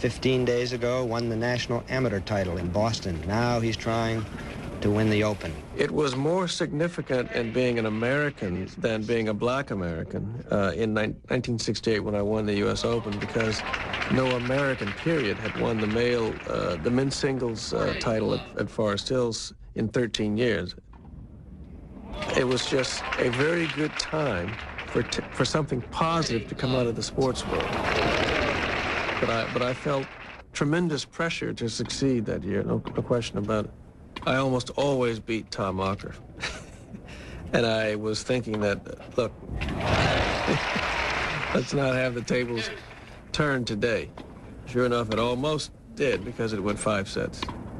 15 days ago, won the national amateur title in Boston. Now he's trying to win the Open. It was more significant in being an American than being a black American in 1968 when I won the U.S. Open, because no American, period, had won the men's singles title at Forest Hills in 13 years. It was just a very good time for something positive to come out of the sports world. But I felt tremendous pressure to succeed that year, no question about it. I almost always beat Tom Mocker. And I was thinking that, look, let's not have the tables turned today. Sure enough, it almost did, because it went 5 sets.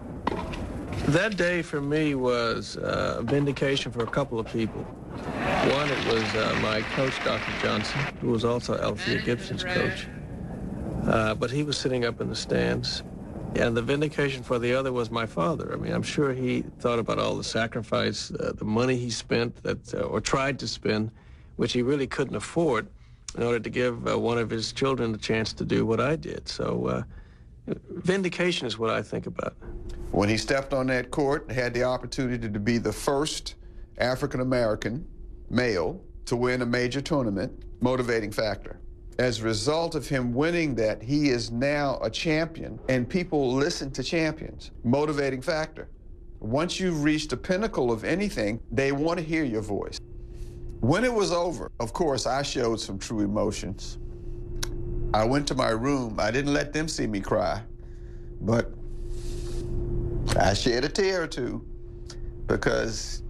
That day for me was a vindication for a couple of people. One, it was my coach, Dr. Johnson, who was also Althea Gibson's coach. But he was sitting up in the stands. And the vindication for the other was my father. I mean, I'm sure he thought about all the sacrifice, the money he spent or tried to spend, which he really couldn't afford, in order to give one of his children a chance to do what I did. So vindication is what I think about. When he stepped on that court, had the opportunity to be the first African-American male to win a major tournament, motivating factor. As a result of him winning that, he is now a champion, and people listen to champions. Motivating factor. Once you've reached the pinnacle of anything, they want to hear your voice. When it was over, of course, I showed some true emotions. I went to my room. I didn't let them see me cry, but I shed a tear or two, because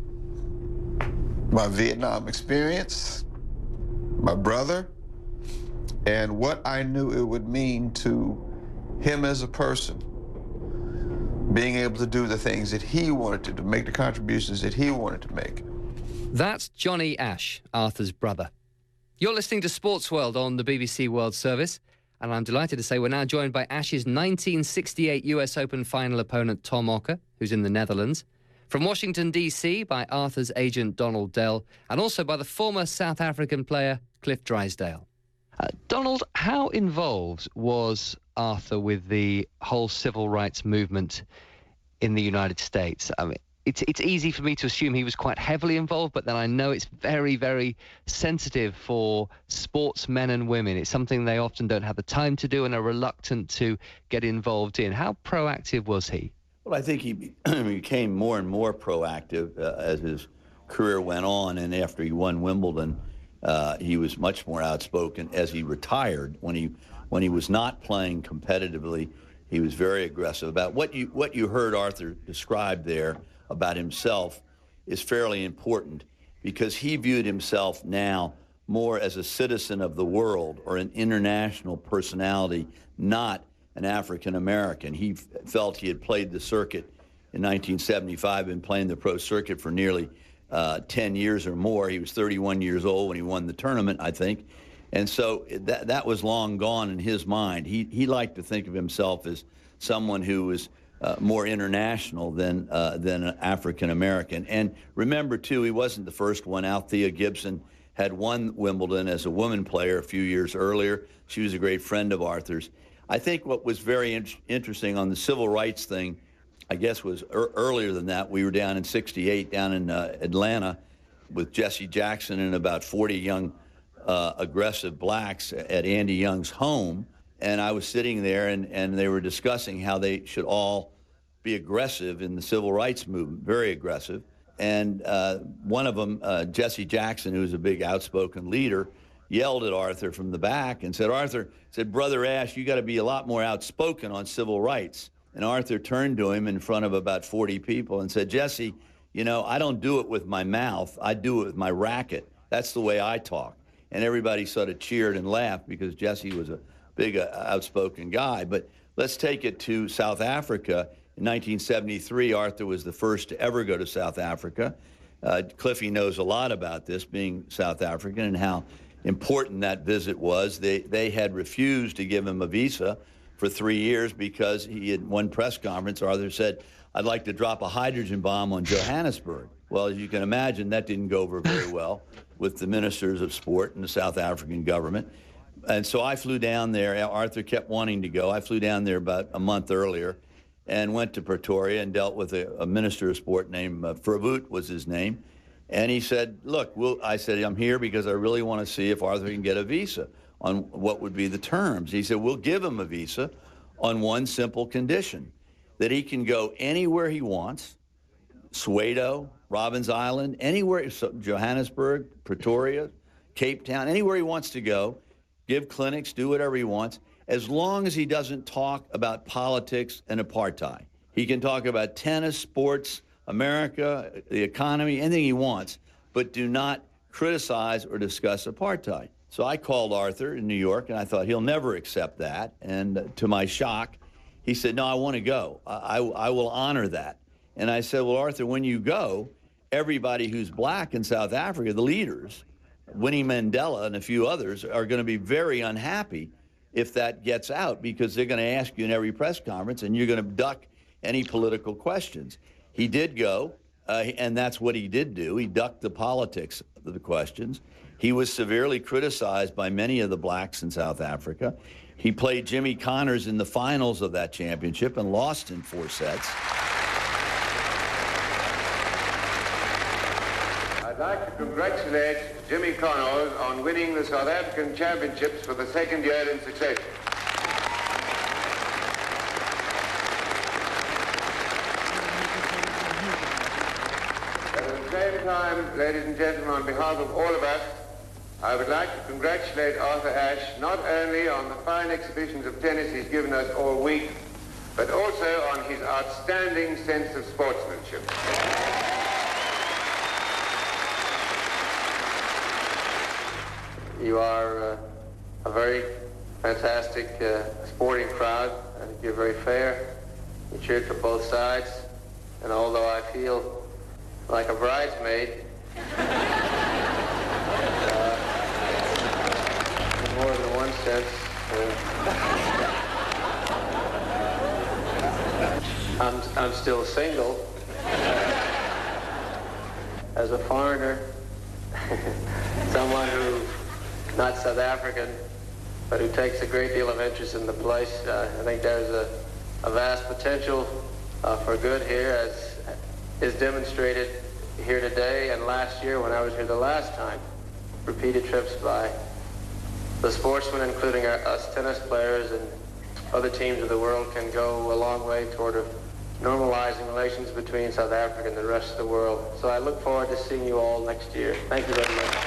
my Vietnam experience, my brother, and what I knew it would mean to him as a person, being able to do the things that he wanted to do, make the contributions that he wanted to make. That's Johnny Ash, Arthur's brother. You're listening to Sports World on the BBC World Service, and I'm delighted to say we're now joined by Ash's 1968 US Open final opponent, Tom Mocker, who's in the Netherlands, from Washington, D.C. by Arthur's agent, Donald Dell, and also by the former South African player, Cliff Drysdale. Donald, how involved was Arthur with the whole civil rights movement in the United States? I mean, it's easy for me to assume he was quite heavily involved, but then I know it's very, very sensitive for sportsmen and women. It's something they often don't have the time to do and are reluctant to get involved in. How proactive was he? Well, I think he became more and more proactive as his career went on, and after he won Wimbledon, he was much more outspoken. As he retired, when he was not playing competitively, he was very aggressive. About what you heard Arthur describe there about himself is fairly important, because he viewed himself now more as a citizen of the world or an international personality, not an African American. He felt he had played the circuit in 1975, been playing the pro circuit for nearly 10 years or more. He was 31 years old when he won the tournament, I think. And so that was long gone in his mind. He liked to think of himself as someone who was more international than an African American. And remember, too, he wasn't the first one. Althea Gibson had won Wimbledon as a woman player a few years earlier. She was a great friend of Arthur's. I think what was very interesting on the civil rights thing, I guess, was earlier than that. We were down in '68, down in Atlanta, with Jesse Jackson and about 40 young aggressive blacks at Andy Young's home. And I was sitting there, and they were discussing how they should all be aggressive in the civil rights movement, very aggressive. And one of them, Jesse Jackson, who was a big outspoken leader, yelled at Arthur from the back and said, Brother Ash, you got to be a lot more outspoken on civil rights. And Arthur turned to him in front of about 40 people and said, Jesse, you know, I don't do it with my mouth. I do it with my racket. That's the way I talk. And everybody sort of cheered and laughed, because Jesse was a big outspoken guy. But let's take it to South Africa. In 1973, Arthur was the first to ever go to South Africa. Cliffy knows a lot about this, being South African, and how important that visit was. They had refused to give him a visa for 3 years because he had one press conference. Arthur said, I'd like to drop a hydrogen bomb on Johannesburg. Well, as you can imagine, that didn't go over very well with the ministers of sport and the South African government. And so I flew down there. Arthur kept wanting to go. I flew down there about a month earlier and went to Pretoria and dealt with a minister of sport named Verwoerd was his name. And he said, look, I said, I'm here because I really want to see if Arthur can get a visa on what would be the terms. He said, we'll give him a visa on one simple condition, that he can go anywhere he wants, Soweto, Robbins Island, anywhere, Johannesburg, Pretoria, Cape Town, anywhere he wants to go, give clinics, do whatever he wants, as long as he doesn't talk about politics and apartheid. He can talk about tennis, sports, America, the economy, anything he wants, but do not criticize or discuss apartheid. So I called Arthur in New York, and I thought he'll never accept that. And to my shock, he said, no, I want to go. I will honor that. And I said, well, Arthur, when you go, everybody who's black in South Africa, the leaders, Winnie Mandela and a few others, are going to be very unhappy if that gets out, because they're going to ask you in every press conference, and you're going to duck any political questions. He did go, and that's what he did do. He ducked the politics of the questions. He was severely criticized by many of the blacks in South Africa. He played Jimmy Connors in the finals of that championship and lost in 4 sets. I'd like to congratulate Jimmy Connors on winning the South African Championships for the second year in succession. At the same time, ladies and gentlemen, on behalf of all of us, I would like to congratulate Arthur Ashe not only on the fine exhibitions of tennis he's given us all week, but also on his outstanding sense of sportsmanship. You are a very fantastic sporting crowd. I think you're very fair. You cheered for both sides. And although I feel like a bridesmaid, in more than one sense, I'm still single. As a foreigner, someone who not South African, but who takes a great deal of interest in the place. I think there's a vast potential for good here, as is demonstrated here today and last year when I was here the last time. Repeated trips by the sportsmen, including us tennis players and other teams of the world, can go a long way toward normalizing relations between South Africa and the rest of the world. So I look forward to seeing you all next year. Thank you very much.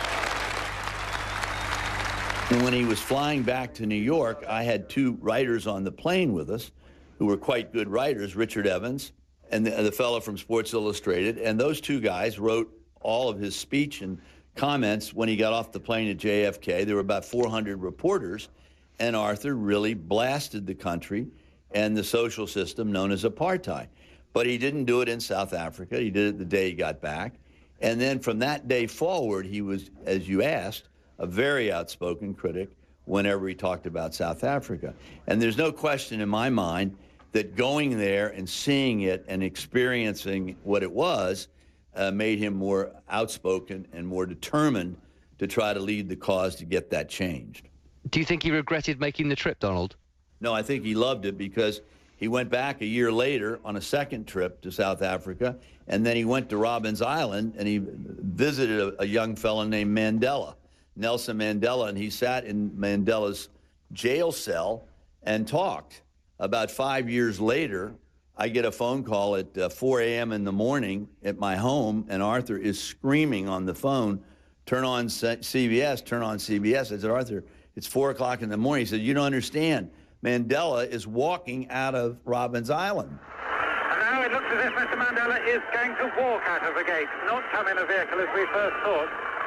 And when he was flying back to New York, I had 2 writers on the plane with us who were quite good writers, Richard Evans and the fellow from Sports Illustrated. And those 2 guys wrote all of his speech and comments when he got off the plane at JFK. There were about 400 reporters, and Arthur really blasted the country and the social system known as apartheid. But he didn't do it in South Africa. He did it the day he got back. And then from that day forward, he was, as you asked, a very outspoken critic whenever he talked about South Africa. And there's no question in my mind that going there and seeing it and experiencing what it was made him more outspoken and more determined to try to lead the cause to get that changed. Do you think he regretted making the trip, Donald? No, I think he loved it because he went back a year later on a second trip to South Africa, and then he went to Robbins Island and he visited a young fellow named Mandela, Nelson Mandela, and he sat in Mandela's jail cell and talked. About 5 years later, I get a phone call at 4 a.m. in the morning at my home, and Arthur is screaming on the phone, turn on CBS, turn on CBS. I said, Arthur, it's 4 o'clock in the morning. He said, you don't understand. Mandela is walking out of Robbins Island. And now it looks as if Mr. Mandela is going to walk out of the gate, not come in a vehicle as we first thought.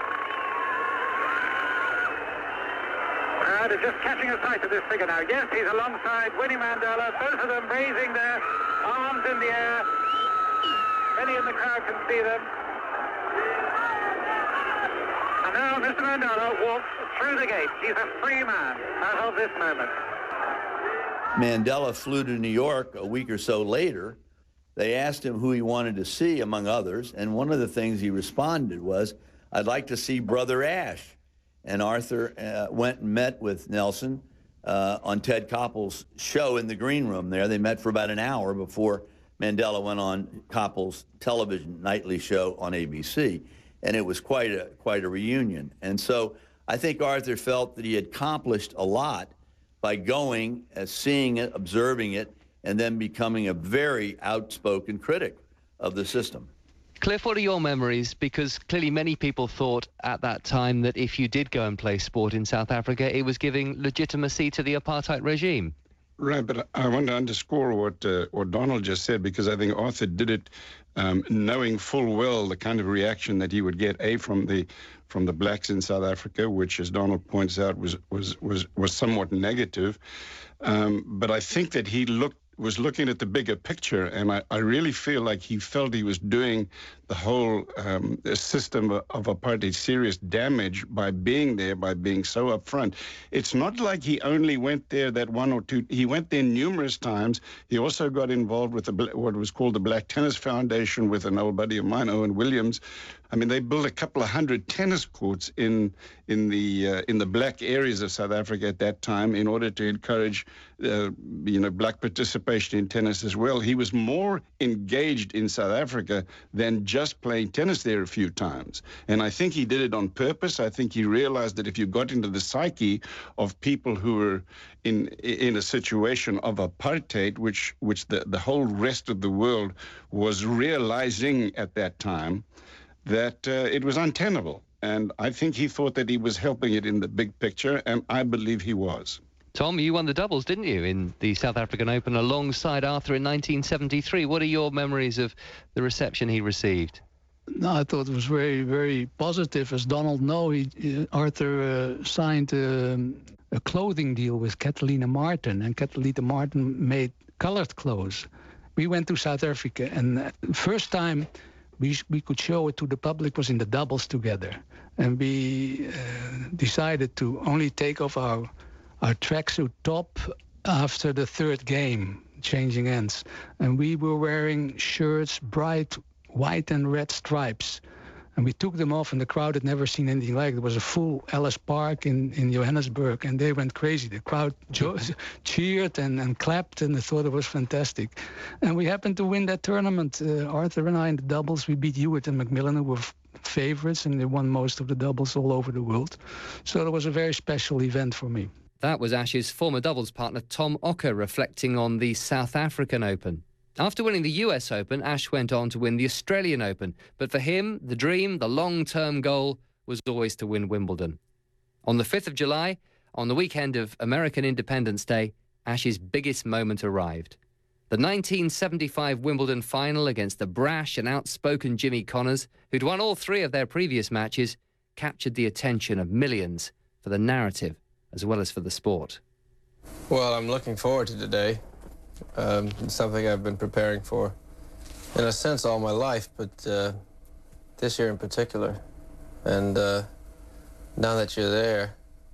They're just catching a sight of this figure now. Yes, he's alongside Winnie Mandela, both of them raising their arms in the air. Many in the crowd can see them. And now Mr. Mandela walks through the gate. He's a free man as of this moment. Mandela flew to New York a week or so later. They asked him who he wanted to see, among others, and one of the things he responded was, I'd like to see Brother Ashe. and Arthur went and met with Nelson on Ted Koppel's show in the green room there. They met for about an hour before Mandela went on Koppel's television nightly show on ABC, and it was quite a reunion. And so I think Arthur felt that he had accomplished a lot by going, seeing it, observing it, and then becoming a very outspoken critic of the system. Cliff, what are your memories? Because clearly many people thought at that time that if you did go and play sport in South Africa, it was giving legitimacy to the apartheid regime. Right, but I want to underscore what Donald just said, because I think Arthur did it knowing full well the kind of reaction that he would get, from the blacks in South Africa, which, as Donald points out, was somewhat negative. But I think that he was looking at the bigger picture, and I really feel like he felt he was doing the whole system of apartheid serious damage by being there, by being so upfront. It's not like he only went there that one or two. He went there numerous times. He also got involved with what was called the Black Tennis Foundation with an old buddy of mine, Owen Williams. I mean, they built a couple of hundred tennis courts in the black areas of South Africa at that time in order to encourage, black participation in tennis as well. He was more engaged in South Africa than just playing tennis there a few times. And I think he did it on purpose. I think he realized that if you got into the psyche of people who were in a situation of apartheid, which the whole rest of the world was realizing at that time, that it was untenable. And I think he thought that he was helping it in the big picture, and I believe he was. Tom, you won the doubles, didn't you, in the South African Open alongside Arthur in 1973. What are your memories of the reception he received? No, I thought it was very, very positive. As Donald knows, Arthur signed a clothing deal with Catalina Martin, and Catalina Martin made colored clothes. We went to South Africa, and the first time we could show it to the public was in the doubles together. And we decided to only take off our tracksuit top after the third game, changing ends. And we were wearing shirts, bright white and red stripes. And we took them off, and the crowd had never seen anything like it. It was a full Ellis Park in Johannesburg, and they went crazy. The crowd cheered and clapped, and they thought it was fantastic. And we happened to win that tournament. Arthur and I in the doubles, we beat Hewitt and Macmillan, who were favorites, and they won most of the doubles all over the world. So it was a very special event for me. That was Ash's former doubles partner Tom Ocker reflecting on the South African Open. After winning the US Open, Ash went on to win the Australian Open. But for him, the dream, the long-term goal, was always to win Wimbledon. On the 5th of July, on the weekend of American Independence Day, Ash's biggest moment arrived. The 1975 Wimbledon final against the brash and outspoken Jimmy Connors, who'd won all three of their previous matches, captured the attention of millions for the narrative as well as for the sport. Well, I'm looking forward to today. It's something I've been preparing for, in a sense, all my life, but this year in particular. And now that you're there,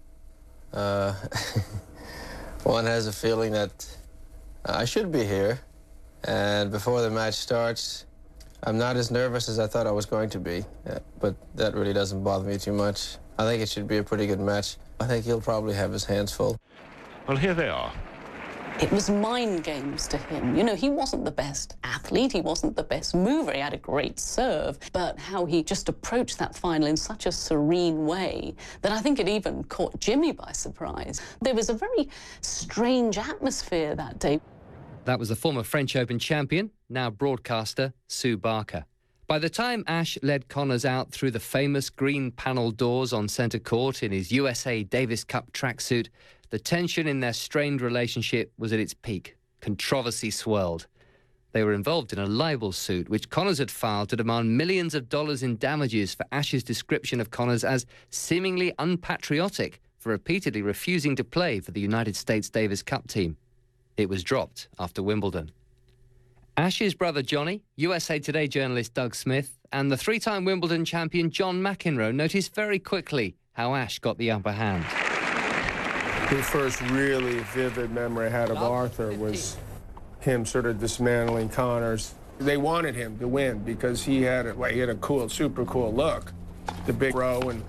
one has a feeling that I should be here. And before the match starts, I'm not as nervous as I thought I was going to be, but that really doesn't bother me too much. I think it should be a pretty good match. I think he'll probably have his hands full. Well, here they are. It was mind games to him. You know, he wasn't the best athlete, he wasn't the best mover, he had a great serve, but how he just approached that final in such a serene way that I think it even caught Jimmy by surprise. There was a very strange atmosphere that day. That was the former French Open champion, now broadcaster, Sue Barker. By the time Ash led Connors out through the famous green panel doors on centre court in his USA Davis Cup tracksuit, the tension in their strained relationship was at its peak. Controversy swirled. They were involved in a libel suit, which Connors had filed to demand millions of dollars in damages for Ash's description of Connors as seemingly unpatriotic for repeatedly refusing to play for the United States Davis Cup team. It was dropped after Wimbledon. Ash's brother Johnny, USA Today journalist Doug Smith, and the three-time Wimbledon champion John McEnroe noticed very quickly how Ash got the upper hand. The first really vivid memory I had of Arthur was him sort of dismantling Connors. They wanted him to win because he had a cool, super cool look. The big row and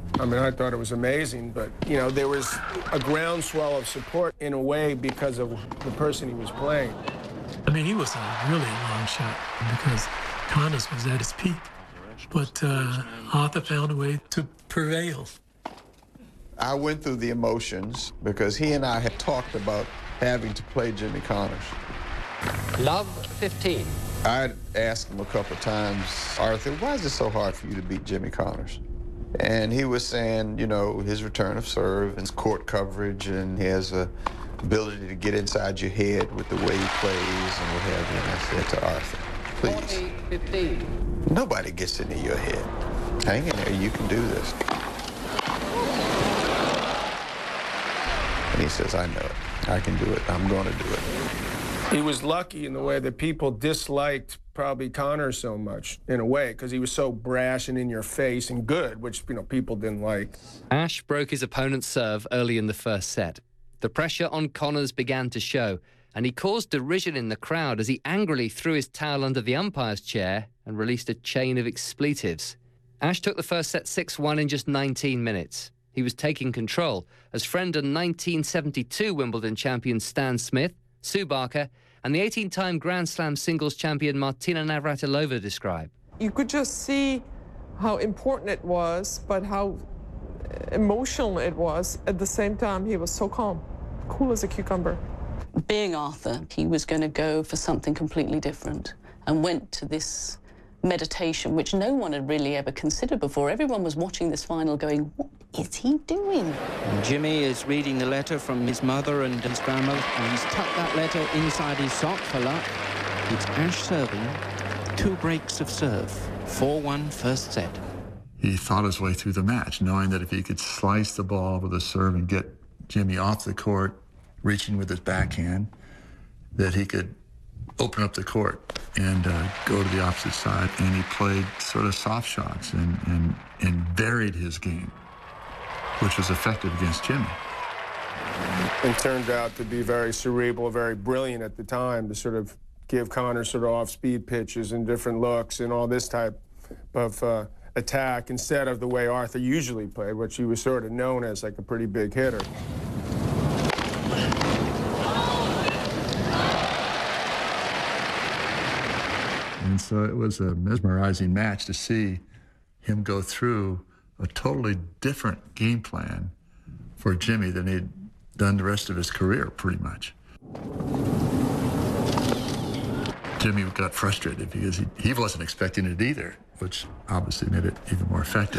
I mean, I thought it was amazing, but, you know, there was a groundswell of support in a way because of the person he was playing. I mean, he was a really long shot because Connors was at his peak, but Arthur found a way to prevail. I went through the emotions because he and I had talked about having to play Jimmy Connors. Love 15. I'd asked him a couple of times, Arthur, why is it so hard for you to beat Jimmy Connors? And he was saying, you know, his return of serve, his court coverage, and he has a ability to get inside your head with the way he plays and what have you. And I said to Arthur, please, 40, 15. Nobody gets into your head. Hang in there, you can do this. And he says, I know it. I can do it. I'm going to do it. He was lucky in the way that people disliked probably Connors so much, in a way, because he was so brash and in your face and good, which, you know, people didn't like. Ashe broke his opponent's serve early in the first set. The pressure on Connors began to show, and he caused derision in the crowd as he angrily threw his towel under the umpire's chair and released a chain of expletives. Ashe took the first set 6-1 in just 19 minutes. He was taking control, as friend and 1972 Wimbledon champion Stan Smith, Sue Barker, and the 18-time Grand Slam singles champion Martina Navratilova described. You could just see how important it was, but how emotional it was. At the same time, he was so calm, cool as a cucumber. Being Arthur, he was going to go for something completely different and went to this meditation, which no one had really ever considered before. Everyone was watching this final going, what is he doing? Jimmy is reading the letter from his mother and his grandmother, and he's tucked that letter inside his sock for luck. It's Ashe serving, 2 breaks of serve, 4-1 first set. He thought his way through the match, knowing that if he could slice the ball with a serve and get Jimmy off the court, reaching with his backhand, that he could open up the court and go to the opposite side. And he played sort of soft shots and varied his game, which was effective against Jimmy. And turned out to be very cerebral, very brilliant at the time to sort of give Connors sort of off-speed pitches and different looks and all this type of attack instead of the way Arthur usually played, which he was sort of known as like a pretty big hitter. And so it was a mesmerizing match to see him go through a totally different game plan for Jimmy than he'd done the rest of his career, pretty much. Jimmy got frustrated because he wasn't expecting it either, which obviously made it even more effective.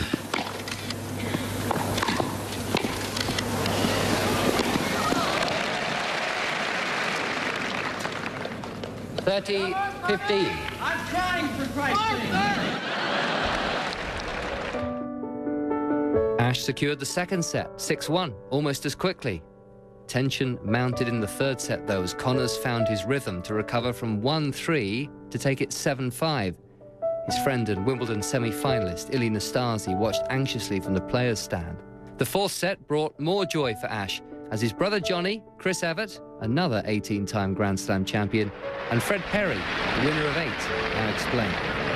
$30-15. I'm trying, for Christ's sake. Ashe secured the second set, 6-1, almost as quickly. Tension mounted in the third set, though, as Connors found his rhythm to recover from 1-3 to take it 7-5. His friend and Wimbledon semi-finalist, Ilie Nastase, watched anxiously from the players' stand. The fourth set brought more joy for Ashe, as his brother Johnny, Chris Evert, another 18-time Grand Slam champion, and Fred Perry, winner of 8, now explained.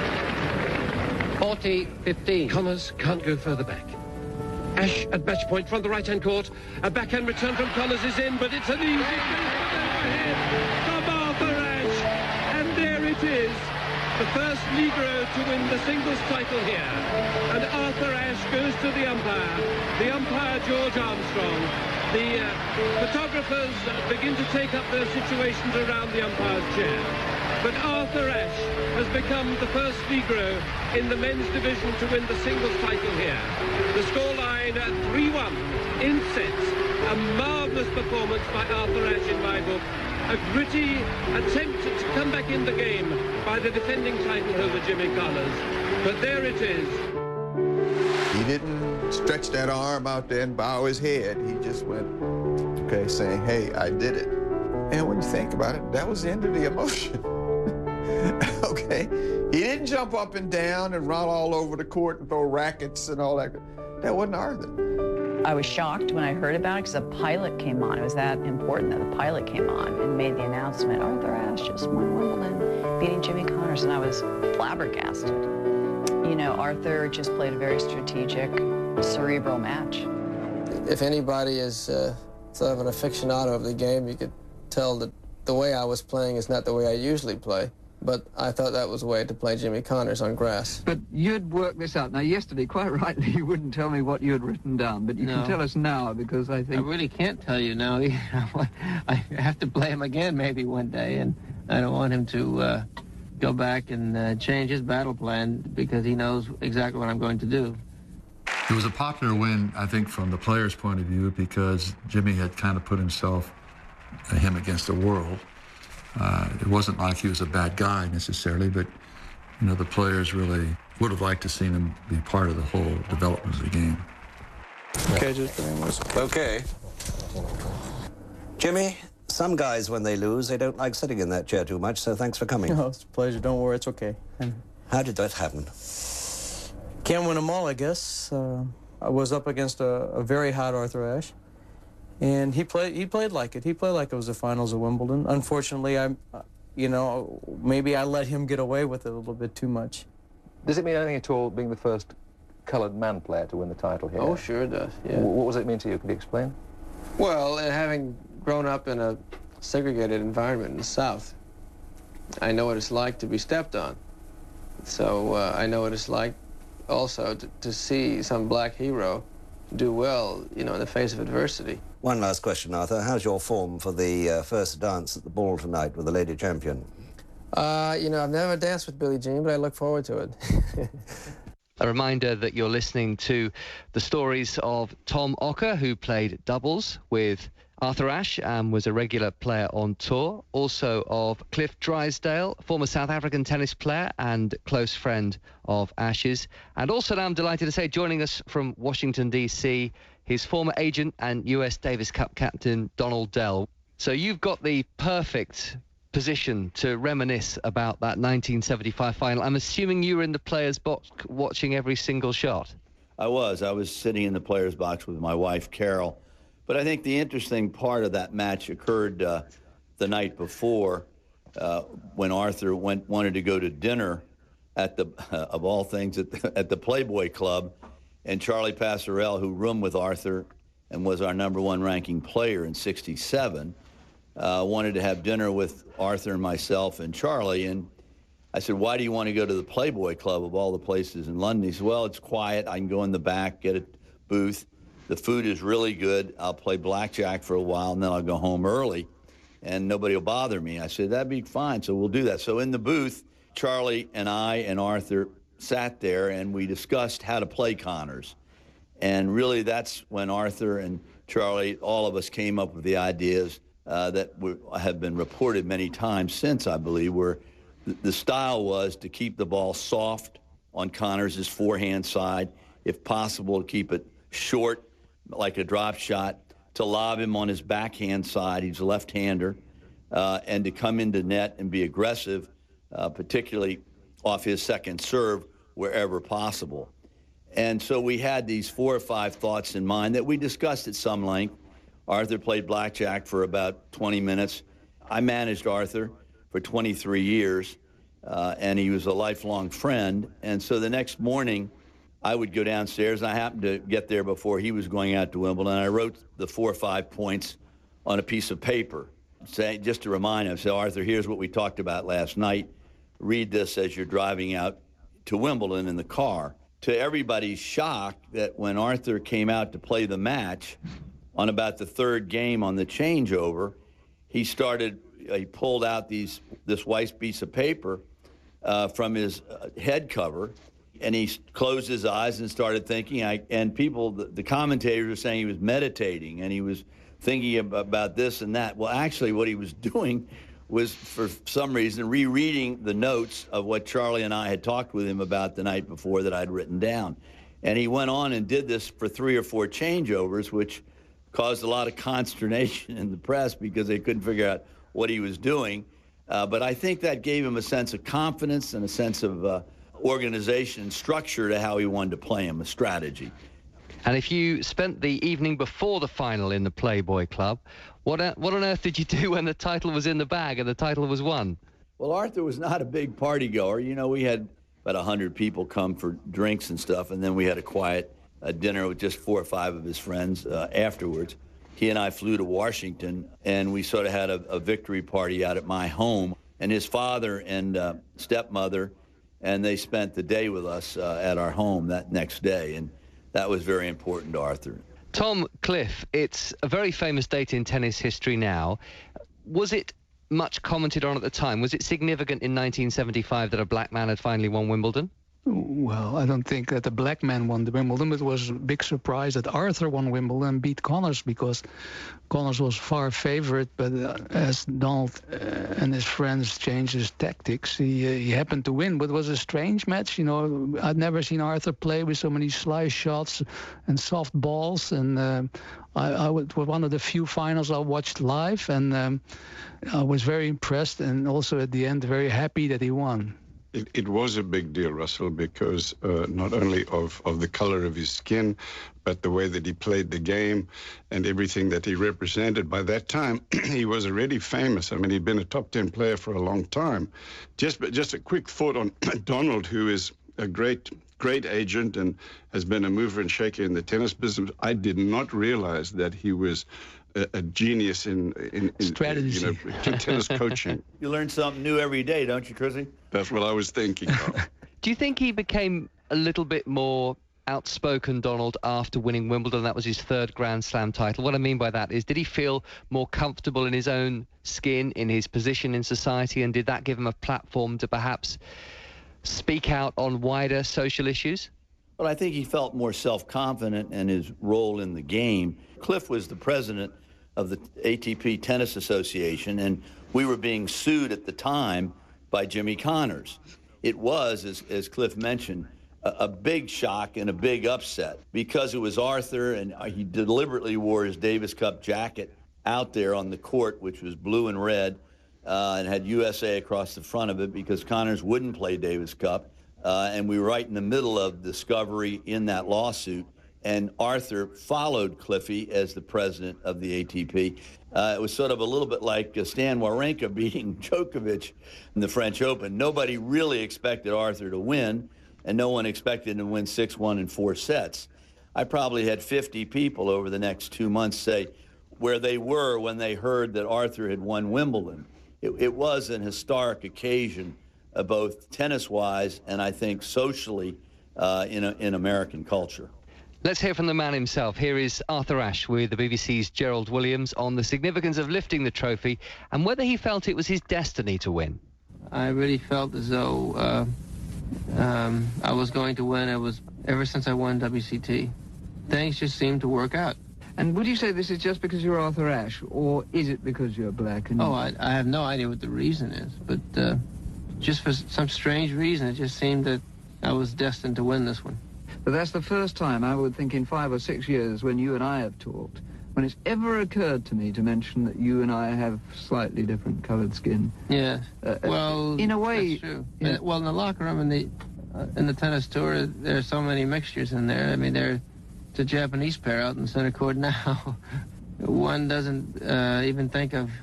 40-15. Connors can't go further back. Ashe at match point from the right-hand court. A backhand return from Connors is in, but it's an easy from Arthur Ashe. And there it is. The first Negro to win the singles title here. And Arthur Ashe goes to the umpire George Armstrong. The photographers begin to take up their situations around the umpire's chair. But Arthur Ashe has become the first Negro in the men's division to win the singles title here. The scoreline 3-1 in sets. A marvellous performance by Arthur Ashe in my book. A gritty attempt to come back in the game by the defending title holder Jimmy Connors. But there it is. He didn't stretch that arm out there and bow his head. He just went, okay, saying, hey, I did it. And when you think about it, that was the end of the emotion. Okay? He didn't jump up and down and run all over the court and throw rackets and all that. That wasn't Arthur. I was shocked when I heard about it because a pilot came on. It was that important that the pilot came on and made the announcement, Arthur Ashe just won Wimbledon, beating Jimmy Connors, and I was flabbergasted. You know, Arthur just played a very strategic cerebral match. If anybody is sort of an aficionado of the game, you could tell that the way I was playing is not the way I usually play. But I thought that was the way to play Jimmy Connors on grass. But you'd worked this out. Now, yesterday, quite rightly, you wouldn't tell me what you had written down, but you can tell us now, because I think... I really can't tell you now. I have to play him again maybe one day, and I don't want him to go back and change his battle plan, because he knows exactly what I'm going to do. It was a popular win, I think, from the players' point of view, because Jimmy had kind of put himself, him against the world. It wasn't like he was a bad guy necessarily, but you know, the players really would have liked to see him be part of the whole development of the game. Okay, Okay. Jimmy, some guys, when they lose, they don't like sitting in that chair too much, so thanks for coming. No, it's a pleasure. Don't worry, it's okay. How did that happen? Can't win them all, I guess. I was up against a very hot Arthur Ashe, and he played like it. He played like it was the finals of Wimbledon. Unfortunately, maybe I let him get away with it a little bit too much. Does it mean anything at all being the first coloured man player to win the title here? Oh, sure it does, yeah. What does it mean to you? Could you explain? Well, having grown up in a segregated environment in the South, I know what it's like to be stepped on. So I know what it's like also to see some black hero do well, in the face of adversity. One last question, Arthur. How's your form for the first dance at the ball tonight with the lady champion? I've never danced with Billie Jean, but I look forward to it. A reminder that you're listening to the stories of Tom Ocker, who played doubles with Arthur Ashe and was a regular player on tour. Also of Cliff Drysdale, former South African tennis player and close friend of Ashe's. And also, now I'm delighted to say, joining us from Washington, D.C., his former agent and US Davis Cup captain, Donald Dell. So you've got the perfect position to reminisce about that 1975 final. I'm assuming you were in the players' box watching every single shot. I was sitting in the players' box with my wife, Carol. But I think the interesting part of that match occurred the night before when Arthur wanted to go to dinner at the, of all things, at the Playboy Club. And Charlie Pasarell, who roomed with Arthur and was our #1 ranking player in '67, wanted to have dinner with Arthur and myself and Charlie. And I said, why do you want to go to the Playboy Club of all the places in London? He said, well, it's quiet. I can go in the back, get a booth. The food is really good. I'll play blackjack for a while, and then I'll go home early, and nobody will bother me. I said, that'd be fine, so we'll do that. So in the booth, Charlie and I and Arthur sat there, and we discussed how to play Connors. And really, that's when Arthur and Charlie, all of us, came up with the ideas that have been reported many times since, I believe, where the style was to keep the ball soft on Connors' forehand side, if possible, to keep it short, like a drop shot, to lob him on his backhand side. He's a left-hander, and to come into net and be aggressive, particularly off his second serve wherever possible. And so we had these 4 or 5 thoughts in mind that we discussed at some length. Arthur played blackjack for about 20 minutes. I managed Arthur for 23 years, and he was a lifelong friend. And so the next morning, I would go downstairs, and I happened to get there before he was going out to Wimbledon. I wrote the 4 or 5 points on a piece of paper, saying, just to remind him, say, Arthur, here's what we talked about last night. Read this as you're driving out to Wimbledon in the car. To everybody's shock, that when Arthur came out to play the match, on about the 3rd game on the changeover, he pulled out this white piece of paper from his head cover, and he closed his eyes and started thinking. And the commentators were saying he was meditating and he was thinking about this and that. Well, actually, what he was doing was, for some reason, rereading the notes of what Charlie and I had talked with him about the night before that I'd written down. And he went on and did this for 3 or 4 changeovers, which caused a lot of consternation in the press because they couldn't figure out what he was doing. But I think that gave him a sense of confidence and a sense of organization and structure to how he wanted to play him, a strategy. And if you spent the evening before the final in the Playboy Club, what on earth did you do when the title was in the bag and the title was won? Well, Arthur was not a big party goer. We had about 100 people come for drinks and stuff, and then we had a quiet a dinner with just 4 or 5 of his friends afterwards. He and I flew to Washington, and we sort of had a victory party out at my home. And his father and stepmother, and they spent the day with us at our home that next day, and that was very important to Arthur. Tom, Cliff, it's a very famous date in tennis history now. Was it much commented on at the time? Was it significant in 1975 that a black man had finally won Wimbledon? Well, I don't think that the black man won the Wimbledon. It was a big surprise that Arthur won Wimbledon and beat Connors, because Connors was far favorite. But as Donald and his friends changed his tactics, he happened to win. But it was a strange match. You know, I'd never seen Arthur play with so many slice shots and soft balls. And it was one of the few finals I watched live, and I was very impressed, and also at the end very happy that he won. It was a big deal, Russell, because not only of the color of his skin, but the way that he played the game and everything that he represented. By that time, he was already famous. I mean, he'd been a top 10 player for a long time. Just a quick thought on Donald, who is a great agent and has been a mover and shaker in the tennis business. I did not realize that he was a genius in strategy, tennis coaching. You learn something new every day, don't you, Chrissy? That's what I was thinking. Do you think he became a little bit more outspoken, Donald, after winning Wimbledon? That was his 3rd Grand Slam title. What I mean by that is, did he feel more comfortable in his own skin, in his position in society, and did that give him a platform to perhaps speak out on wider social issues? Well, I think he felt more self-confident in his role in the game. Cliff was the president of the ATP Tennis Association, and we were being sued at the time by Jimmy Connors. It was, as Cliff mentioned, a big shock and a big upset because it was Arthur, and he deliberately wore his Davis Cup jacket out there on the court, which was blue and red, and had USA across the front of it because Connors wouldn't play Davis Cup. And we were right in the middle of discovery in that lawsuit. And Arthur followed Cliffy as the president of the ATP. It was sort of a little bit like Stan Wawrinka beating Djokovic in the French Open. Nobody really expected Arthur to win, and no one expected him to win 6-1 in 4 sets. I probably had 50 people over the next 2 months say where they were when they heard that Arthur had won Wimbledon. It was an historic occasion, both tennis-wise and I think socially in American culture. Let's hear from the man himself. Here is Arthur Ashe with the BBC's Gerald Williams on the significance of lifting the trophy and whether he felt it was his destiny to win. I really felt as though I was going to win. It was ever since I won WCT. Things just seemed to work out. And would you say this is just because you're Arthur Ashe, or is it because you're black? And I have no idea what the reason is, but just for some strange reason, it just seemed that I was destined to win this one. But that's the first time, I would think, in 5 or 6 years when you and I have talked, when it's ever occurred to me to mention that you and I have slightly different coloured skin. Yeah. Well, in a way, that's true. Yeah. Well, in the locker room, in the tennis tour, there are so many mixtures in there. I mean, there's a Japanese pair out in center court now. One doesn't even think of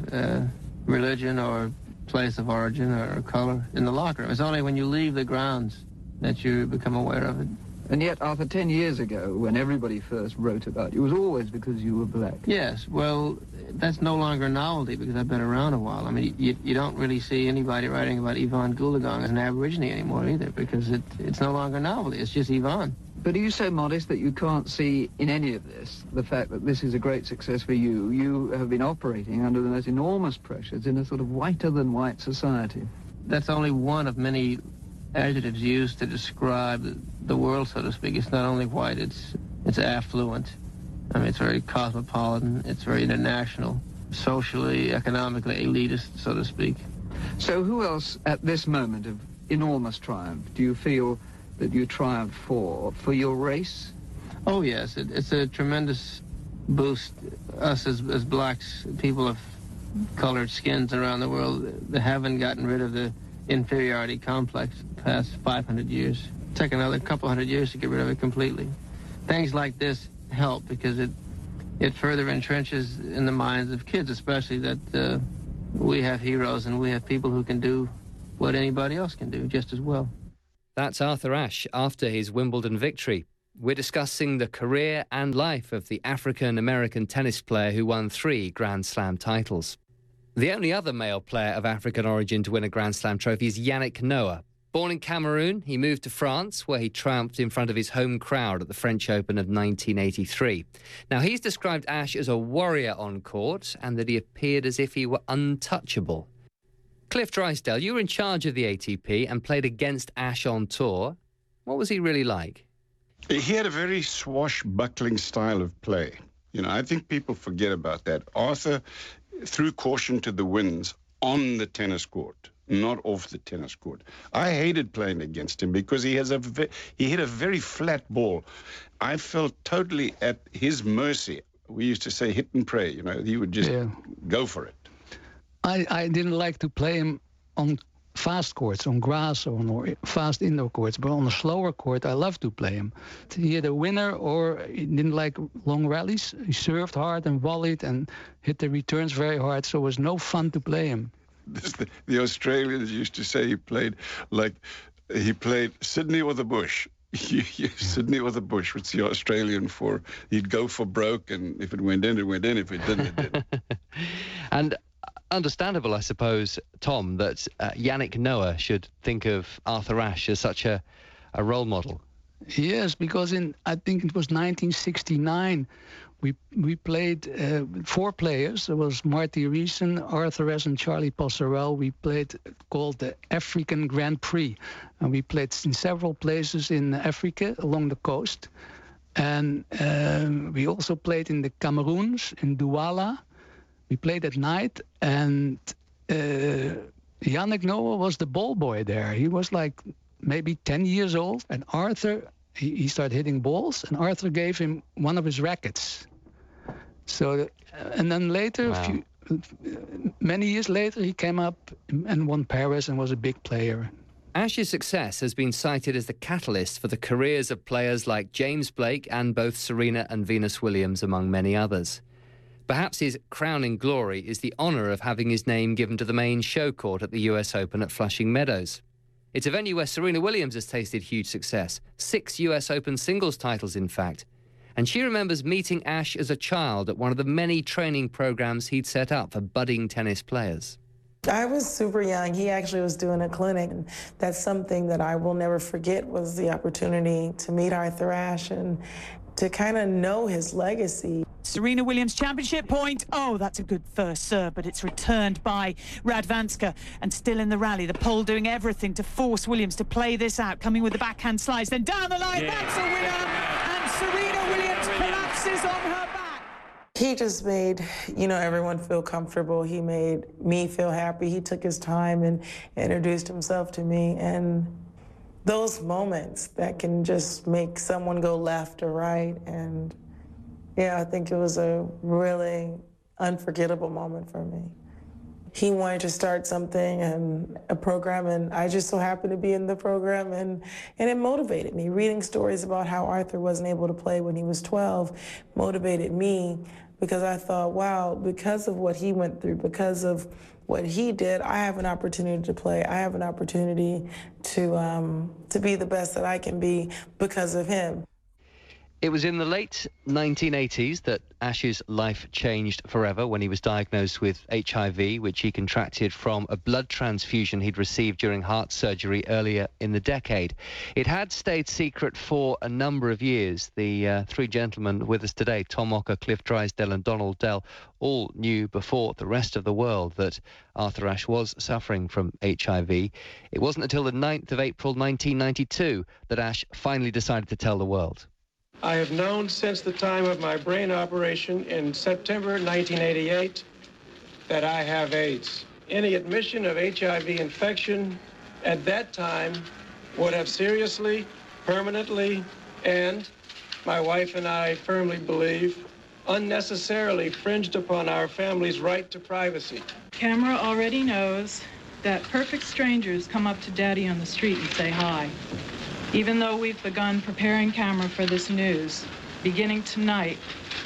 religion or place of origin or color in the locker room. It's only when you leave the grounds that you become aware of it. And yet, Arthur, 10 years ago, when everybody first wrote about you, it was always because you were black. Yes, well, that's no longer a novelty because I've been around a while. I mean, you don't really see anybody writing about Yvonne Goolagong as an Aborigine anymore either because it's no longer a novelty. It's just Yvonne. But are you so modest that you can't see in any of this the fact that this is a great success for you? You have been operating under the most enormous pressures in a sort of whiter-than-white society. That's only one of many adjectives used to describe the world, so to speak. It's not only white, it's affluent. I mean, it's very cosmopolitan, it's very international, socially, economically elitist, so to speak. So who else at this moment of enormous triumph do you feel that you triumph for your race? Oh, yes, it's a tremendous boost. Us as blacks, people of colored skins around the world, they haven't gotten rid of the inferiority complex the past 500 years. It's take another couple hundred years to get rid of it completely. Things like this help because it further entrenches in the minds of kids, especially that we have heroes and we have people who can do what anybody else can do just as well. That's Arthur Ashe after his Wimbledon victory. We're discussing the career and life of the African-American tennis player who won 3 Grand Slam titles. The only other male player of African origin to win a Grand Slam trophy is Yannick Noah. Born in Cameroon, he moved to France, where he triumphed in front of his home crowd at the French Open of 1983. Now, he's described Ashe as a warrior on court and that he appeared as if he were untouchable. Cliff Drysdale, you were in charge of the ATP and played against Ashe on tour. What was he really like? He had a very swashbuckling style of play. You know, I think people forget about that. Arthur threw caution to the winds on the tennis court, not off the tennis court. I hated playing against him because he hit a very flat ball. I felt totally at his mercy. We used to say hit and pray, you know, he would just go for it. I didn't like to play him on fast courts, on grass or on fast indoor courts, but on a slower court, I loved to play him. He had a winner, or he didn't like long rallies. He served hard and volleyed and hit the returns very hard, so it was no fun to play him. The Australians used to say he played Sydney or the bush. Sydney or the bush, what's the Australian for? He'd go for broke, and if it went in, it went in. If it didn't, it didn't. And understandable, I suppose, Tom, that Yannick Noah should think of Arthur Ashe as such a role model. Yes, because I think it was 1969, we played 4 players. There was Marty Reesen, Arthur Ashe, and Charlie Passerelle. We played called the African Grand Prix, and we played in several places in Africa along the coast. And we also played in the Cameroons, in Douala. We played at night, and Yannick Noah was the ball boy there. He was like maybe 10 years old, and Arthur, he started hitting balls, and Arthur gave him one of his rackets. So, and then later, wow. Many years later, he came up and won Paris and was a big player. Ashe's success has been cited as the catalyst for the careers of players like James Blake and both Serena and Venus Williams, among many others. Perhaps his crowning glory is the honour of having his name given to the main show court at the US Open at Flushing Meadows. It's a venue where Serena Williams has tasted huge success, 6 US Open singles titles in fact. And she remembers meeting Ashe as a child at one of the many training programs he'd set up for budding tennis players. I was super young. He actually was doing a clinic. And that's something that I will never forget, was the opportunity to meet Arthur Ashe and to kind of know his legacy. Serena Williams championship point. Oh, that's a good first serve, but it's returned by Radwanska. And still in the rally, the Pole doing everything to force Williams to play this out, coming with the backhand slice, then down the line, that's a winner, and Serena Williams collapses on her back. He just made, everyone feel comfortable. He made me feel happy. He took his time and introduced himself to me, and those moments that can just make someone go left or right. And yeah, I think it was a really unforgettable moment for me. He wanted to start something and a program, and I just so happened to be in the program, and it motivated me. Reading stories about how Arthur wasn't able to play when he was 12 motivated me, because I thought, wow, because of what he went through, because of what he did, I have an opportunity to play. I have an opportunity to be the best that I can be because of him. It was in the late 1980s that Ashe's life changed forever when he was diagnosed with HIV, which he contracted from a blood transfusion he'd received during heart surgery earlier in the decade. It had stayed secret for a number of years. The 3 gentlemen with us today, Tom Ocker, Cliff Drysdale and Donald Dell, all knew before the rest of the world that Arthur Ashe was suffering from HIV. It wasn't until the 9th of April 1992 that Ashe finally decided to tell the world. I have known since the time of my brain operation in September 1988 that I have AIDS. Any admission of HIV infection at that time would have seriously, permanently, and my wife and I firmly believe, unnecessarily infringed upon our family's right to privacy. Camera already knows that perfect strangers come up to Daddy on the street and say hi. Even though we've begun preparing Camera for this news, beginning tonight,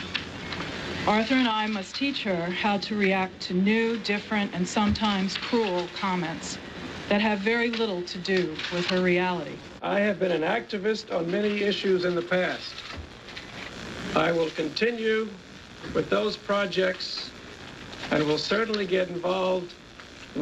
Arthur and I must teach her how to react to new, different, and sometimes cruel comments that have very little to do with her reality. I have been an activist on many issues in the past. I will continue with those projects and will certainly get involved